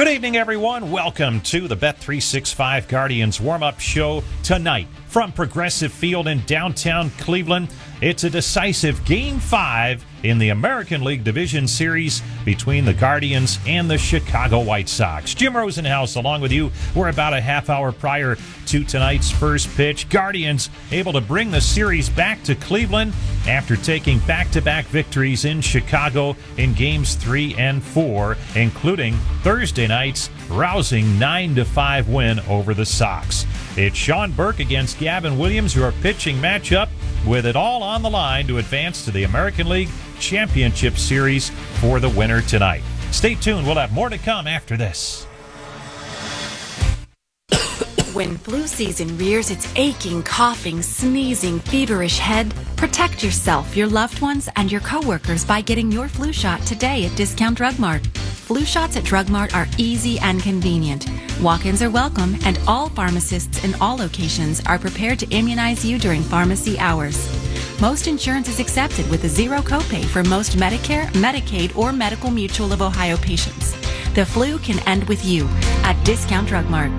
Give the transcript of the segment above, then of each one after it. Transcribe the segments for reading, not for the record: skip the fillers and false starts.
Good evening, everyone. Welcome to the Bet365 Guardians warm-up show tonight from Progressive Field in downtown Cleveland. It's a decisive Game 5 in the American League Division Series between the Guardians and the Chicago White Sox. Jim Rosenhaus along with you. We're about a half hour prior to tonight's first pitch. Guardians able to bring the series back to Cleveland after taking back-to-back victories in Chicago in Games 3 and 4, including Thursday night's rousing 9-5 win over the Sox. It's Sean Burke against Gavin Williams, your pitching matchup, with it all on the line to advance to the American League Championship Series for the winner tonight. Stay tuned. We'll have more to come after this. When flu season rears its aching, coughing, sneezing, feverish head, protect yourself, your loved ones, and your coworkers by getting your flu shot today at Discount Drug Mart. Flu shots at Drug Mart are easy and convenient. Walk-ins are welcome, and all pharmacists in all locations are prepared to immunize you during pharmacy hours. Most insurance is accepted with a zero copay for most Medicare, Medicaid, or Medical Mutual of Ohio patients. The flu can end with you at Discount Drug Mart.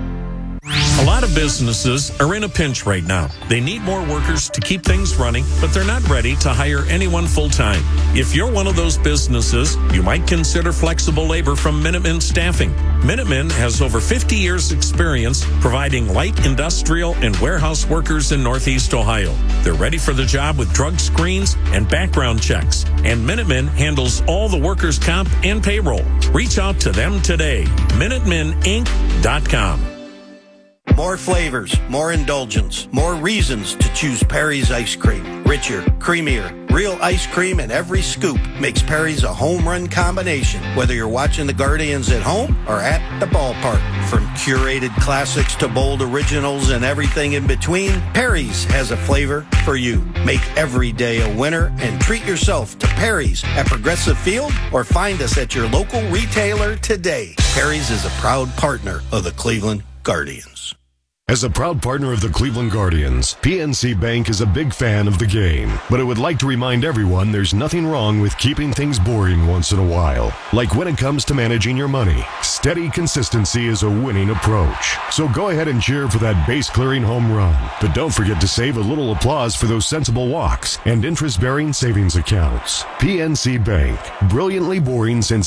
A lot of businesses are in a pinch right now. They need more workers to keep things running, but they're not ready to hire anyone full-time. If you're one of those businesses, you might consider flexible labor from Minuteman Staffing. Minuteman has over 50 years' experience providing light industrial and warehouse workers in Northeast Ohio. They're ready for the job with drug screens and background checks. And Minuteman handles all the workers' comp and payroll. Reach out to them today. MinutemenInc.com. More flavors, more indulgence, more reasons to choose Perry's ice cream. Richer, creamier, real ice cream in every scoop makes Perry's a home run combination. Whether you're watching the Guardians at home or at the ballpark. From curated classics to bold originals and everything in between, Perry's has a flavor for you. Make every day a winner and treat yourself to Perry's at Progressive Field or find us at your local retailer today. Perry's is a proud partner of the Cleveland Guardians. As a proud partner of the Cleveland Guardians, PNC Bank is a big fan of the game, but it would like to remind everyone there's nothing wrong with keeping things boring once in a while. Like when it comes to managing your money, steady consistency is a winning approach. So go ahead and cheer for that base-clearing home run, but don't forget to save a little applause for those sensible walks and interest-bearing savings accounts. PNC Bank, brilliantly boring since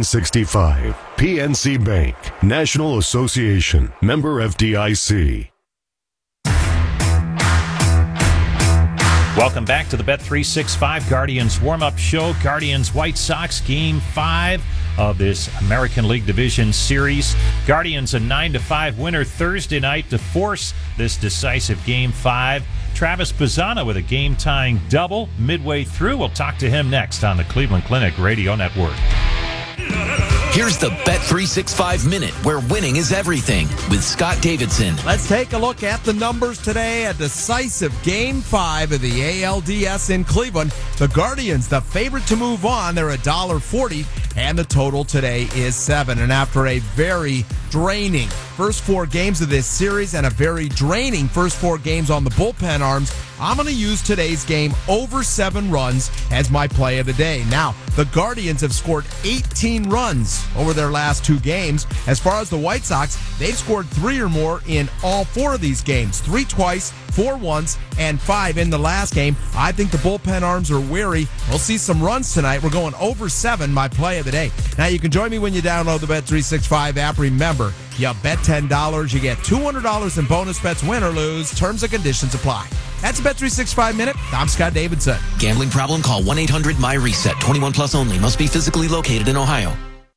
1865. PNC Bank, National Association, member FDIC. Welcome back to the Bet365 Guardians warm-up show. Guardians White Sox Game 5 of this American League Division Series. Guardians a 9-5 winner Thursday night to force this decisive Game 5. Travis Bazzana with a game-tying double midway through. We'll talk to him next on the Cleveland Clinic Radio Network. Here's the Bet365 Minute, where winning is everything, with Scott Davidson. Let's take a look at the numbers today. A decisive Game 5 of the ALDS in Cleveland. The Guardians, the favorite to move on. They're $1.40, and the total today is 7. And after a very draining first 4 games of this series and a very draining first 4 games on the bullpen arms, I'm going to use today's game over 7 runs as my play of the day. Now, the Guardians have scored 18 runs over their last 2 games. As far as the White Sox, they've scored 3 or more in all 4 of these games. 3 twice, 4 once, and 5 in the last game. I think the bullpen arms are weary. We'll see some runs tonight. We're going over 7, my play of the day. Now, you can join me when you download the Bet365 app. Remember, you bet $10, you get $200 in bonus bets, win or lose. Terms and conditions apply. That's a Bet365 Minute. I'm Scott Davidson. Gambling problem? Call 1-800-MY-RESET. 21 plus only. Must be physically located in Ohio.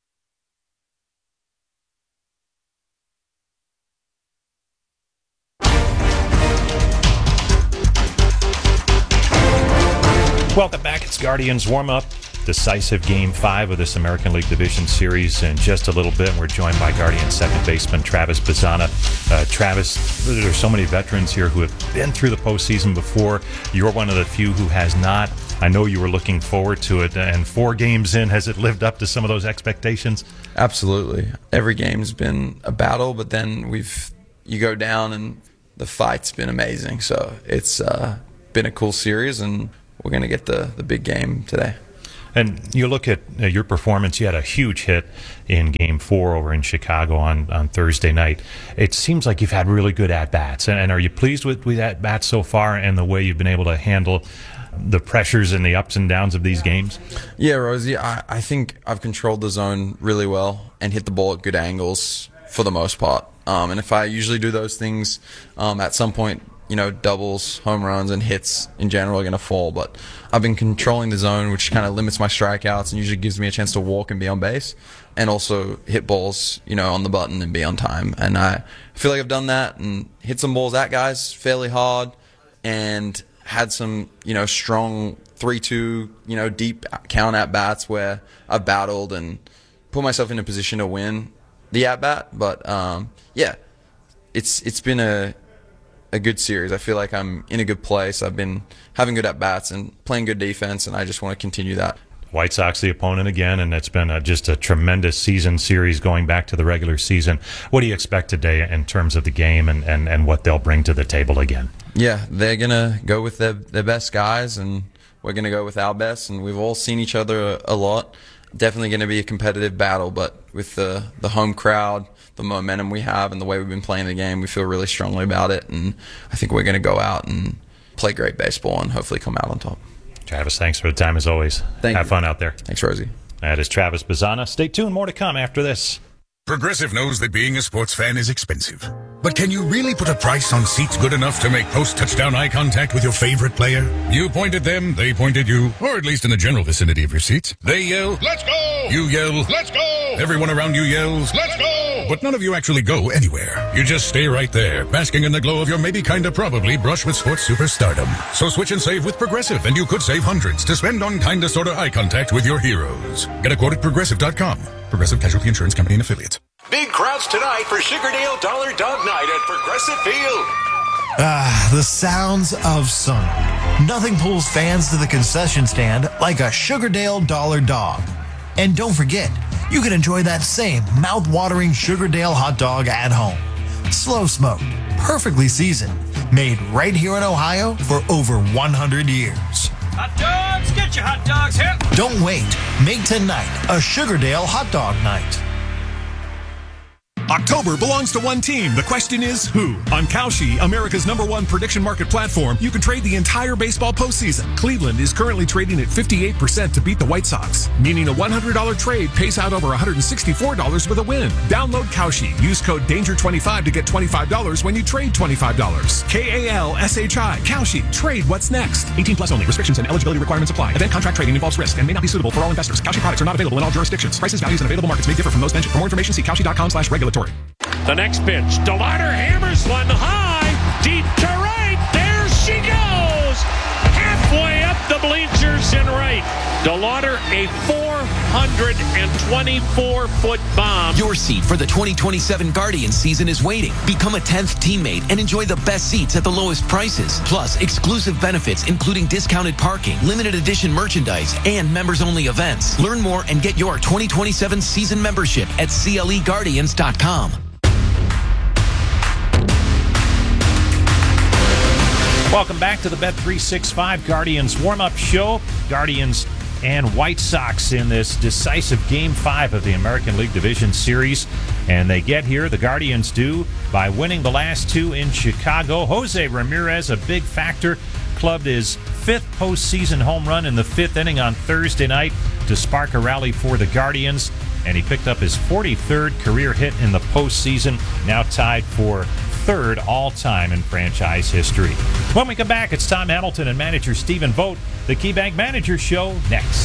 Welcome back. It's Guardians warm-up. Decisive Game 5 of this American League Division Series in just a little bit. We're joined by Guardians second baseman Travis Bazzana. Travis, there's so many veterans here who have been through the postseason before. You're one of the few who has not. I know you were looking forward to it, and 4 games in, has it lived up to some of those expectations? Absolutely. Every game's been a battle, but then you go down and the fight's been amazing. So it's been a cool series, and we're going to get the big game today. And you look at your performance, you had a huge hit in Game 4 over in Chicago on Thursday night. It seems like you've had really good at-bats. And are you pleased with at-bats so far and the way you've been able to handle the pressures and the ups and downs of these games? Yeah, Rosie, I think I've controlled the zone really well and hit the ball at good angles for the most part. And if I usually do those things, at some point, doubles, home runs, and hits in general are going to fall. But I've been controlling the zone, which kind of limits my strikeouts and usually gives me a chance to walk and be on base, and also hit balls, on the button and be on time. And I feel like I've done that and hit some balls at guys fairly hard and had some, strong 3-2, deep count at-bats where I've battled and put myself in a position to win the at-bat. But, it's been a good series. I feel like I'm in a good place. I've been having good at-bats and playing good defense, and I just want to continue that. White Sox the opponent again, and it's been just a tremendous season series going back to the regular season. What do you expect today in terms of the game and what they'll bring to the table again? Yeah, they're going to go with their best guys, and we're going to go with our best, and we've all seen each other a lot. Definitely going to be a competitive battle, but with the home crowd, the momentum we have, and the way we've been playing the game, we feel really strongly about it, and I think we're going to go out and play great baseball and hopefully come out on top. Travis, thanks for the time as always. Have fun out there. Thanks, Rosie. That is Travis Bazzana. Stay tuned. More to come after this. Progressive knows that being a sports fan is expensive. But can you really put a price on seats good enough to make post-touchdown eye contact with your favorite player? You point at them, they point at you, or at least in the general vicinity of your seats. They yell, "Let's go!" You yell, "Let's go!" Everyone around you yells, "Let's go!" But none of you actually go anywhere. You just stay right there, basking in the glow of your maybe kinda probably brush with sports superstardom. So switch and save with Progressive, and you could save hundreds to spend on kinda sorta eye contact with your heroes. Get a quote at Progressive.com. Progressive Casualty Insurance Company and Affiliates. Big crowds tonight for Sugardale Dollar Dog Night at Progressive Field. The sounds of summer. Nothing pulls fans to the concession stand like a Sugardale Dollar Dog. And don't forget, you can enjoy that same mouth-watering Sugardale hot dog at home. Slow smoked, perfectly seasoned, made right here in Ohio for over 100 years. Hot dogs, get your hot dogs here. Don't wait. Make tonight a Sugardale hot dog night. October belongs to one team. The question is who? On Kalshi, America's #1 prediction market platform, you can trade the entire baseball postseason. Cleveland is currently trading at 58% to beat the White Sox, meaning a $100 trade pays out over $164 with a win. Download Kalshi. Use code DANGER25 to get $25 when you trade $25. KALSHI. Kalshi. Trade what's next. 18 plus only. Restrictions and eligibility requirements apply. Event contract trading involves risk and may not be suitable for all investors. Kalshi products are not available in all jurisdictions. Prices, values, and available markets may differ from those mentioned. For more information, see Kalshi.com/regulatory. The next pitch, DeLauder hammers one high, deep to right. There she goes, halfway up the bleachers and right. DeLauder, a 424-foot bomb. Your seat for the 2027 Guardians season is waiting. Become a 10th teammate and enjoy the best seats at the lowest prices. Plus, exclusive benefits including discounted parking, limited edition merchandise, and members-only events. Learn more and get your 2027 season membership at CLEGuardians.com. Welcome back to the Bet365 Guardians warm-up show. Guardians and White Sox in this decisive Game 5 of the American League Division Series. And they get here, the Guardians do, by winning the last two in Chicago. Jose Ramirez, a big factor, clubbed his 5th postseason home run in the 5th inning on Thursday night to spark a rally for the Guardians. And he picked up his 43rd career hit in the postseason, now tied for 3rd all-time in franchise history. When we come back, it's Tom Hamilton and manager Stephen Vogt. The KeyBank Manager Show next.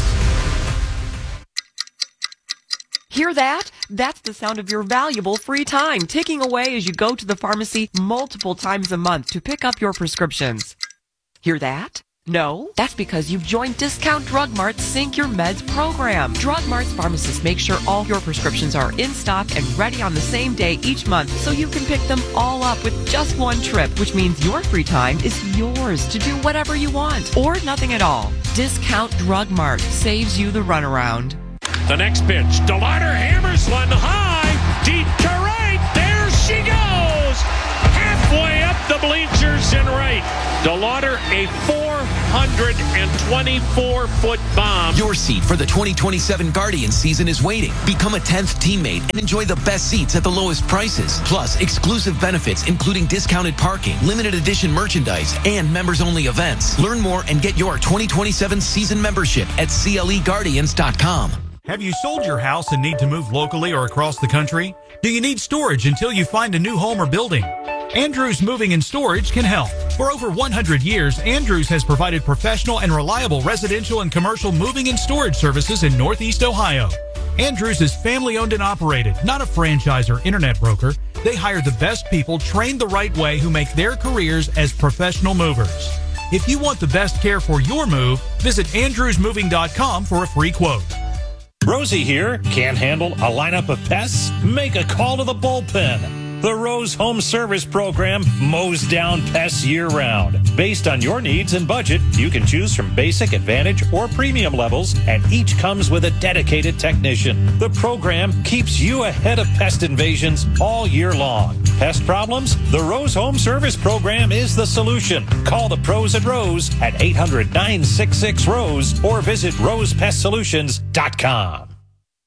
Hear that? That's the sound of your valuable free time ticking away as you go to the pharmacy multiple times a month to pick up your prescriptions. Hear that? No, that's because you've joined Discount Drug Mart's Sync Your Meds program. Drug Mart's pharmacists make sure all your prescriptions are in stock and ready on the same day each month, so you can pick them all up with just one trip, which means your free time is yours to do whatever you want, or nothing at all. Discount Drug Mart saves you the runaround. The next pitch, DeLauder hammers one high, deep to right. There she goes, halfway up the bleachers and right. DeLauder, a 424-foot bomb. Your seat for the 2027 Guardians season is waiting. Become a 10th teammate and enjoy the best seats at the lowest prices. Plus, exclusive benefits including discounted parking, limited edition merchandise, and members-only events. Learn more and get your 2027 season membership at CLEGuardians.com. Have you sold your house and need to move locally or across the country? Do you need storage until you find a new home or building? Andrews Moving and Storage can help. For over 100 years, Andrews has provided professional and reliable residential and commercial moving and storage services in Northeast Ohio. Andrews is family-owned and operated, not a franchise or internet broker. They hire the best people trained the right way who make their careers as professional movers. If you want the best care for your move, visit andrewsmoving.com for a free quote. Rosie here. Can't handle a lineup of pests? Make a call to the bullpen. The Rose Home Service Program mows down pests year-round. Based on your needs and budget, you can choose from basic, advantage, or premium levels, and each comes with a dedicated technician. The program keeps you ahead of pest invasions all year long. Pest problems? The Rose Home Service Program is the solution. Call the pros at Rose at 800-966-ROSE or visit rosepestsolutions.com.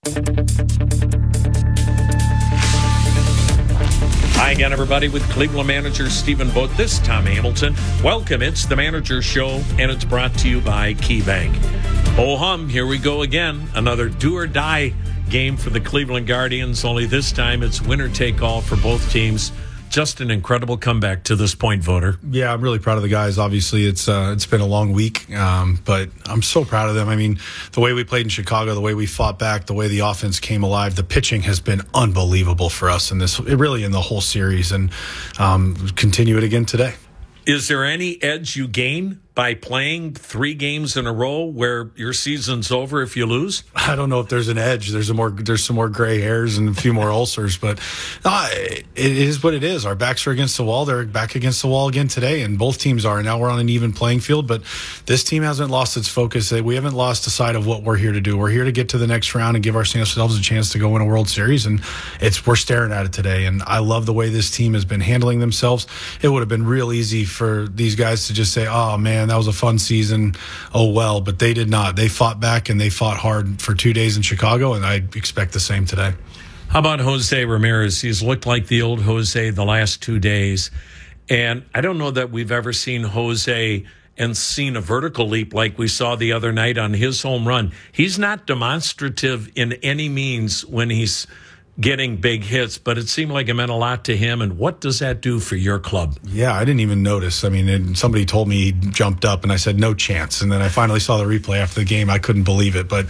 Hi again, everybody, with Cleveland manager Stephen Vogt. This is Tom Hamilton. Welcome. It's the Manager Show, and it's brought to you by KeyBank. Oh, hum, here we go again. Another do-or-die game for the Cleveland Guardians, only this time it's winner-take-all for both teams. Just an incredible comeback to this point, Voter. Yeah, I'm really proud of the guys. Obviously, it's been a long week, but I'm so proud of them. I mean, the way we played in Chicago, the way we fought back, the way the offense came alive, the pitching has been unbelievable for us in the whole series, and continue it again today. Is there any edge you gain by playing 3 games in a row where your season's over if you lose? I don't know if there's an edge. There's some more gray hairs and a few more ulcers, but it is what it is. Our backs are against the wall. They're back against the wall again today, and both teams are. Now we're on an even playing field, but this team hasn't lost its focus. We haven't lost the sight of what we're here to do. We're here to get to the next round and give ourselves a chance to go win a World Series, and we're staring at it today. And I love the way this team has been handling themselves. It would have been real easy for these guys to just say, "Oh man, that was a fun season. Oh well," but they did not. They fought back, and they fought hard for 2 days in Chicago, and I expect the same today. How about Jose Ramirez? He's looked like the old Jose the last 2 days, and I don't know that we've ever seen Jose and seen a vertical leap like we saw the other night on his home run. He's not demonstrative in any means when he's getting big hits, but it seemed like it meant a lot to him. And what does that do for your club? Yeah, I didn't even notice. I mean, somebody told me he jumped up, and I said, no chance. And then I finally saw the replay after the game. I couldn't believe it. But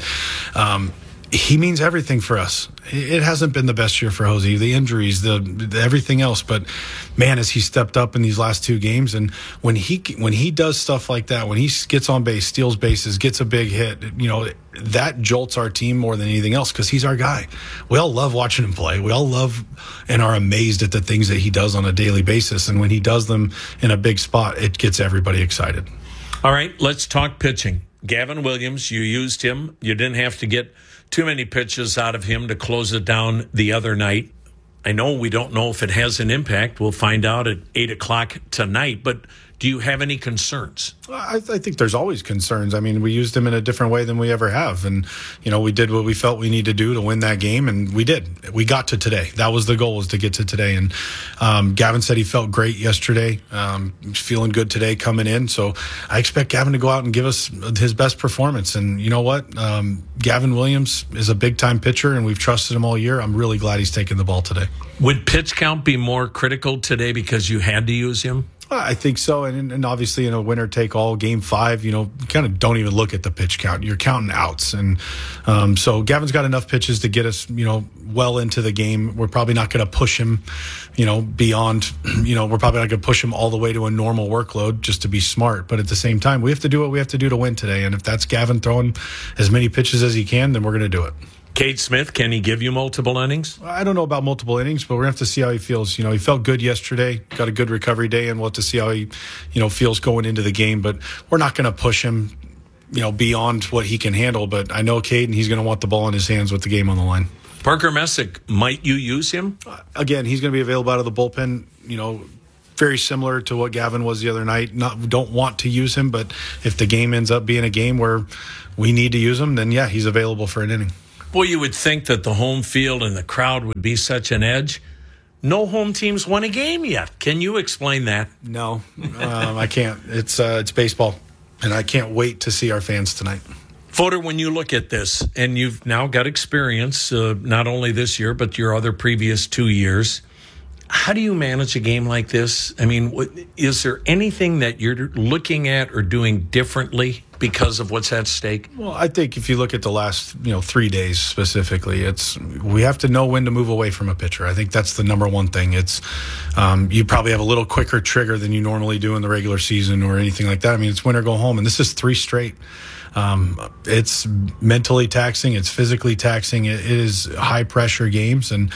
he means everything for us. It hasn't been the best year for Jose, the injuries, the everything else. But man, as he stepped up in these last 2 games, and when he does stuff like that, when he gets on base, steals bases, gets a big hit, that jolts our team more than anything else because he's our guy. We all love watching him play. We all love and are amazed at the things that he does on a daily basis. And when he does them in a big spot, it gets everybody excited. All right, let's talk pitching. Gavin Williams, you used him. You didn't have to get too many pitches out of him to close it down the other night. I know we don't know if it has an impact. We'll find out at 8 o'clock tonight. But do you have any concerns? I think there's always concerns. I mean, we used him in a different way than we ever have. And, we did what we felt we needed to do to win that game, and we did. We got to today. That was the goal, was to get to today. And Gavin said he felt great yesterday. He's feeling good today coming in. So I expect Gavin to go out and give us his best performance. And you know what? Gavin Williams is a big-time pitcher, and we've trusted him all year. I'm really glad he's taking the ball today. Would pitch count be more critical today because you had to use him? I think so, and obviously in a winner-take-all Game 5, you kind of don't even look at the pitch count. You're counting outs, and so Gavin's got enough pitches to get us, well into the game. We're probably not going to push him, beyond, we're probably not going to push him all the way to a normal workload just to be smart. But at the same time, we have to do what we have to do to win today, and if that's Gavin throwing as many pitches as he can, then we're going to do it. Cade Smith, can he give you multiple innings? I don't know about multiple innings, but we're going to have to see how he feels. He felt good yesterday, got a good recovery day, and we'll have to see how he, feels going into the game. But we're not going to push him, beyond what he can handle. But I know Cade, and he's going to want the ball in his hands with the game on the line. Parker Messick, might you use him? Again, he's going to be available out of the bullpen, very similar to what Gavin was the other night. Don't want to use him, but if the game ends up being a game where we need to use him, then yeah, he's available for an inning. Boy, you would think that the home field and the crowd would be such an edge. No home teams won a game yet. Can you explain that? No, I can't. It's baseball, and I can't wait to see our fans tonight. Voter, when you look at this, and you've now got experience, not only this year, but your other previous 2 years, how do you manage a game like this? I mean, is there anything that you're looking at or doing differently because of what's at stake? Well, I think if you look at the last 3 days specifically, we have to know when to move away from a pitcher. I think that's the number one thing. It's you probably have a little quicker trigger than you normally do in the regular season or anything like that. I mean, it's win or go home, and this is 3 straight. It's mentally taxing. It's physically taxing. It is high pressure games. And,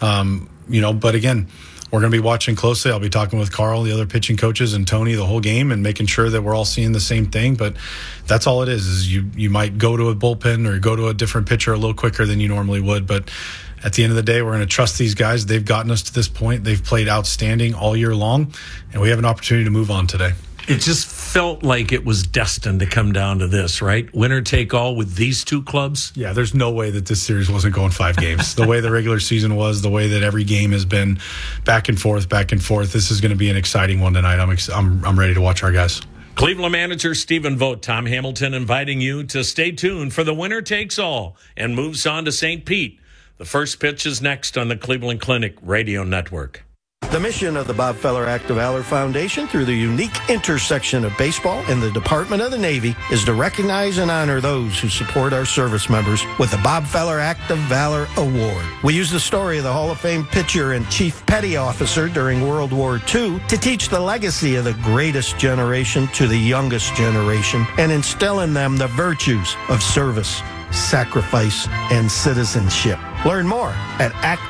but again, we're going to be watching closely. I'll be talking with Carl, the other pitching coaches, and Tony the whole game and making sure that we're all seeing the same thing. But that's all it is you might go to a bullpen or go to a different pitcher a little quicker than you normally would. But at the end of the day, we're going to trust these guys. They've gotten us to this point. They've played outstanding all year long, and we have an opportunity to move on today. It just felt like it was destined to come down to this, right? Winner take all with these two clubs? Yeah, there's no way that this series wasn't going 5 games. The way the regular season was, the way that every game has been back and forth. This is going to be an exciting one tonight. I'm ready to watch our guys. Cleveland manager Stephen Vogt, Tom Hamilton inviting you to stay tuned for the winner takes all and moves on to St. Pete. The first pitch is next on the Cleveland Clinic Radio Network. The mission of the Bob Feller Act of Valor Foundation, through the unique intersection of baseball and the Department of the Navy, is to recognize and honor those who support our service members with the Bob Feller Act of Valor Award. We use the story of the Hall of Fame pitcher and chief petty officer during World War II to teach the legacy of the greatest generation to the youngest generation and instill in them the virtues of service, sacrifice, and citizenship. Learn more at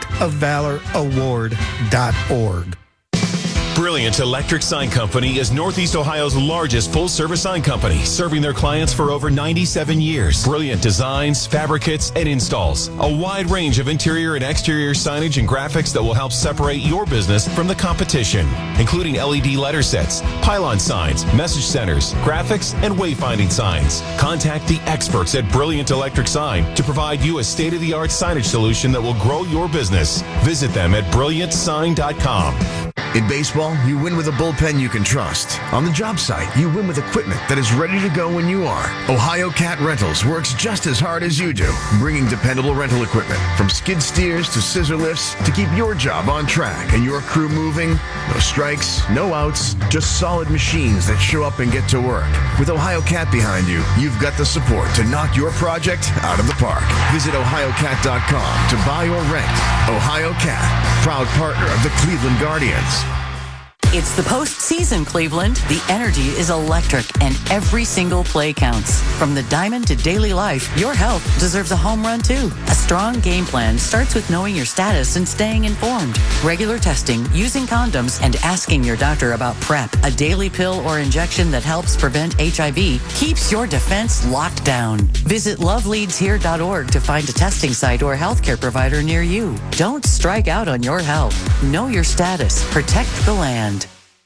actofvaloraward.org. Brilliant Electric Sign Company is Northeast Ohio's largest full-service sign company, serving their clients for over 97 years. Brilliant designs, fabricates, and installs. A wide range of interior and exterior signage and graphics that will help separate your business from the competition, including LED letter sets, pylon signs, message centers, graphics, and wayfinding signs. Contact the experts at Brilliant Electric Sign to provide you a state-of-the-art signage solution that will grow your business. Visit them at brilliantsign.com. In baseball, you win with a bullpen you can trust. On the job site, you win with equipment that is ready to go when you are. Ohio Cat Rentals works just as hard as you do, bringing dependable rental equipment from skid steers to scissor lifts to keep your job on track and your crew moving. No strikes, no outs, just solid machines that show up and get to work. With Ohio Cat behind you, you've got the support to knock your project out of the park. Visit ohiocat.com to buy or rent. Ohio Cat, proud partner of the Cleveland Guardians. It's the postseason, Cleveland. The energy is electric, and every single play counts. From the diamond to daily life, your health deserves a home run, too. A strong game plan starts with knowing your status and staying informed. Regular testing, using condoms, and asking your doctor about PrEP, a daily pill or injection that helps prevent HIV, keeps your defense locked down. Visit loveleadshere.org to find a testing site or healthcare provider near you. Don't strike out on your health. Know your status. Protect the land.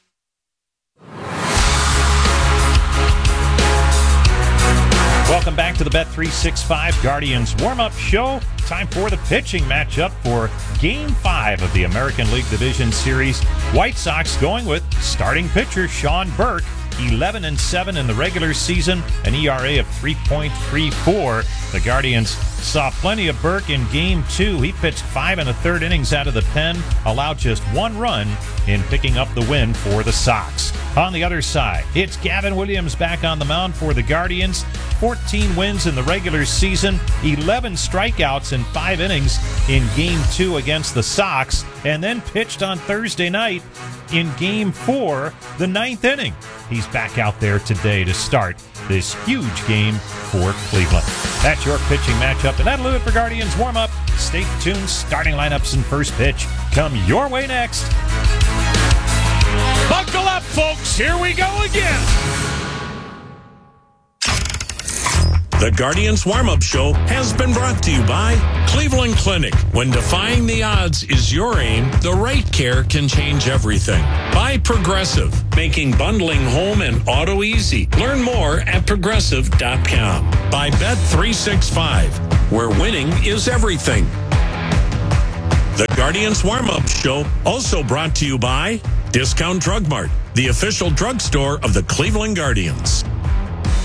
Welcome back to the Bet365 Guardians warm-up show. Time for the pitching matchup for Game 5 of the American League Division Series. White Sox going with starting pitcher Sean Burke, 11-7 in the regular season, an ERA of 3.34. The Guardians saw plenty of Burke in Game 2. He pitched 5 1/3 innings out of the pen, allowed just 1 run in picking up the win for the Sox. On the other side, it's Gavin Williams back on the mound for the Guardians. 14 wins in the regular season, 11 strikeouts in 5 innings in Game 2 against the Sox, and then pitched on Thursday night in Game 4, the 9th inning. He's back out there today to start this huge game for Cleveland. That's your pitching matchup, and that'll do it for Guardians warm-up. Stay tuned. Starting lineups and first pitch come your way next. Buckle up, folks. Here we go again. The Guardians Warm-Up Show has been brought to you by Cleveland Clinic. When defying the odds is your aim, the right care can change everything. By Progressive, making bundling home and auto easy. Learn more at progressive.com. By Bet365, where winning is everything. The Guardians Warm-Up Show also brought to you by Discount Drug Mart, the official drugstore of the Cleveland Guardians.